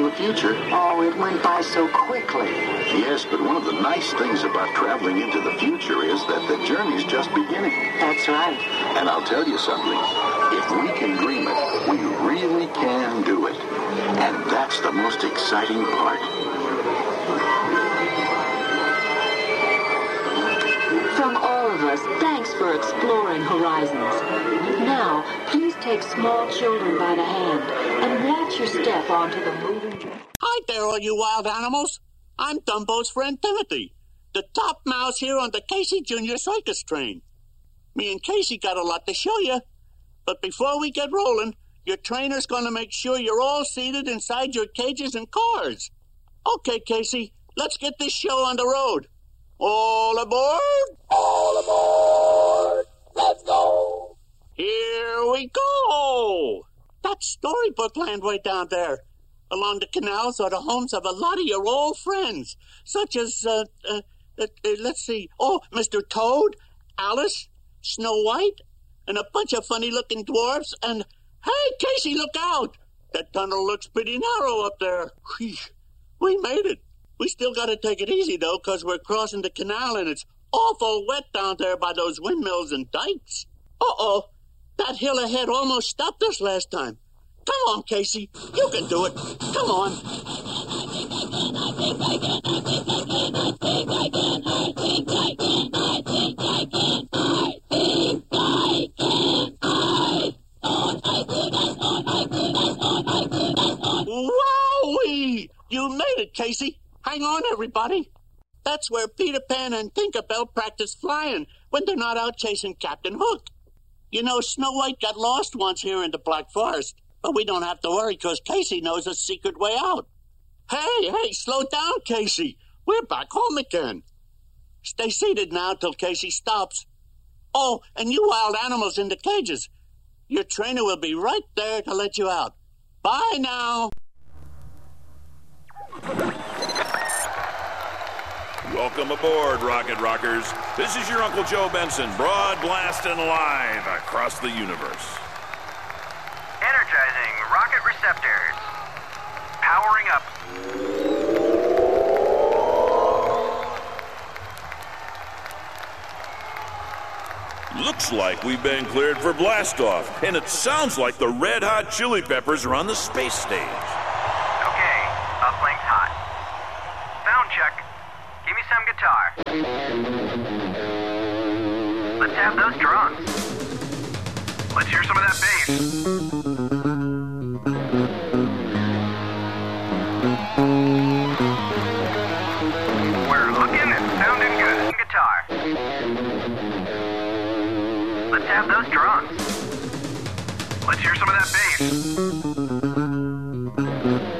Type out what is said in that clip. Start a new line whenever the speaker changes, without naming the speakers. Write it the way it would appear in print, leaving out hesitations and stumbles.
the future.
Oh, it went by so quickly.
Yes, but one of the nice things about traveling into the future is that the journey's just beginning.
That's right.
And I'll tell you something. If we can dream it, we really can do it. And that's the most exciting part.
From all of us, thanks for exploring horizons. Now, please take small children by the hand and watch your step onto the moving train.
Hi there, all you wild animals. I'm Dumbo's friend Timothy, the top mouse here on the Casey Jr. Circus train. Me and Casey got a lot to show you. But before we get rolling, your trainer's going to make sure you're all seated inside your cages and cars. Okay, Casey, let's get this show on the road. All aboard? All aboard! Let's go! Here we go! That's Storybook Land way down there. Along the canals are the homes of a lot of your old friends, such as, let's see, Mr. Toad, Alice, Snow White, and a bunch of funny-looking dwarfs, and, hey, Casey, look out! That tunnel looks pretty narrow up there. We made it. We still got to take it easy, though, because we're crossing the canal, and it's awful wet down there by those windmills and dikes. Uh-oh, that hill ahead almost stopped us last time. Come on, Casey, you can do it. Come on. Wowee! You made it, Casey. Hang on, everybody. That's where Peter Pan and Tinkerbell practice flying when they're not out chasing Captain Hook. You know, Snow White got lost once here in the Black Forest, but we don't have to worry because Casey knows a secret way out. Hey, slow down, Casey. We're back home again. Stay seated now till Casey stops. Oh, and you wild animals in the cages, your trainer will be right there to let you out. Bye now.
Welcome aboard, Rocket Rockers. This is your Uncle Joe Benson, broad blasting live across the universe.
Energizing rocket receptors. Powering up.
Looks like we've been cleared for blastoff, and it sounds like the Red Hot Chili Peppers are on the space stage.
Okay, uplink's hot. Sound check. Give me some guitar. Let's have those drums. Let's hear some of that bass. We're looking and sounding good. Guitar. Let's have those drums. Let's hear some of that bass.